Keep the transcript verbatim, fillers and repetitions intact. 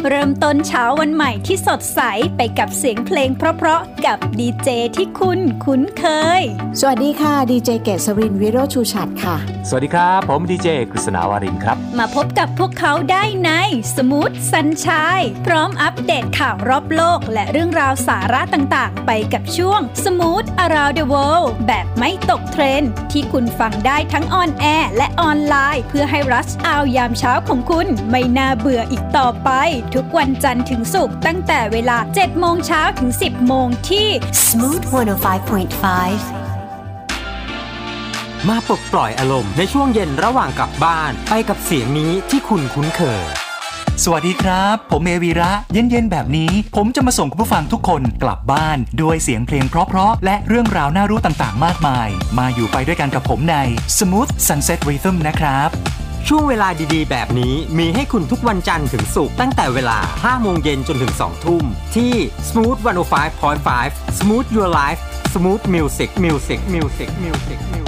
เริ่มต้นเช้าวันใหม่ที่สดใสไปกับเสียงเพลงเพราะๆกับดีเจที่คุณคุ้นเคยสวัสดีค่ะดีเจเกษรินทร์วิโรจน์ชูฉัตรค่ะสวัสดีครับผมดีเจกฤษณาวารินครับมาพบกับพวกเขาได้ในสมูทซันชัยพร้อมอัปเดตข่าวรอบโลกและเรื่องราวสาระต่างๆไปกับช่วง Smooth Around the World แบบไม่ตกเทรนด์ที่คุณฟังได้ทั้งออนแอร์และออนไลน์เพื่อให้รัชอายามเช้าของคุณไม่น่าเบื่ออีกต่อไปทุกวันจันทร์ถึงศุกร์ตั้งแต่เวลา เจ็ดโมงเช้าถึง สิบโมงที่ Smooth หนึ่งศูนย์ห้าจุดห้ามาปลดปล่อยอารมณ์ในช่วงเย็นระหว่างกลับบ้านไปกับเสียงนี้ที่คุณคุ้นเคยสวัสดีครับผมเอวีระเย็นๆแบบนี้ผมจะมาส่งคุณผู้ฟังทุกคนกลับบ้านด้วยเสียงเพลงเพราะๆและเรื่องราวน่ารู้ต่างๆมากมายมาอยู่ไปด้วยกันกับผมใน Smooth Sunset Rhythm นะครับช่วงเวลาดีๆแบบนี้มีให้คุณทุกวันจันทร์ถึงศุกร์ตั้งแต่เวลา ห้าโมงเย็นจนถึง สองทุ่มที่ Smooth หนึ่งศูนย์ห้าจุดห้า Smooth Your Life Smooth Music Music Music Music Music